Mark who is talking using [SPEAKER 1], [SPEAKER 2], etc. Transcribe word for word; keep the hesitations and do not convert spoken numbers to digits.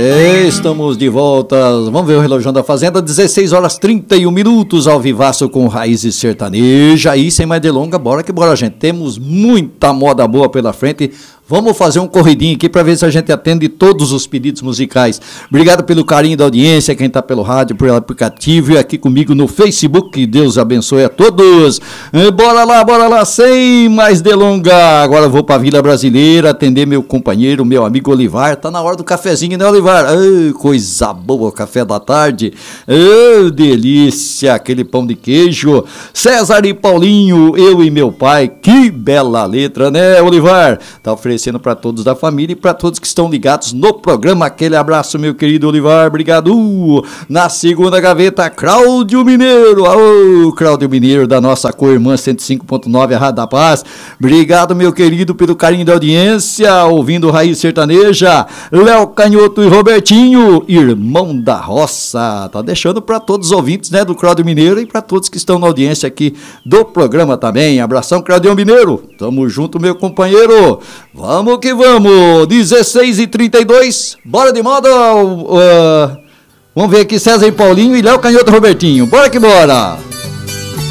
[SPEAKER 1] É, estamos de volta. Vamos ver o relógio da Fazenda. dezesseis horas e trinta e um minutos ao vivaço com Raízes Sertaneja. Aí, sem mais delongas, bora que bora, gente. Temos muita moda boa pela frente. Vamos fazer um corridinho aqui para ver se a gente atende todos os pedidos musicais. Obrigado pelo carinho da audiência, quem está pelo rádio, pelo aplicativo e aqui comigo no Facebook. Que Deus abençoe a todos. Bora lá, bora lá, sem mais delongas. Agora eu vou para a Vila Brasileira atender meu companheiro, meu amigo Olivar. Tá na hora do cafezinho, né, Olivar? Ai, coisa boa, café da tarde. Ai, delícia, aquele pão de queijo. César e Paulinho, eu e meu pai. Que bela letra, né, Olivar? Tá oferecendo para todos da família e para todos que estão ligados no programa. Aquele abraço, meu querido Olivar, obrigado. Na segunda gaveta, Cláudio Mineiro. Ô, Cláudio Mineiro, da nossa co-irmã cento e cinco ponto nove, a Rádio da Paz. Obrigado, meu querido, pelo carinho da audiência, ouvindo Raiz Sertaneja. Léo Canhoto e Robertinho, irmão da roça. Tá deixando para todos os ouvintes, né, do Cláudio Mineiro e para todos que estão na audiência aqui do programa também. Abração, Cláudio Mineiro. Tamo junto, meu companheiro. Vamos que vamos, dezesseis e trinta e dois, bora de moda, uh, vamos ver aqui César e Paulinho e Léo Canhoto e Robertinho, bora que bora.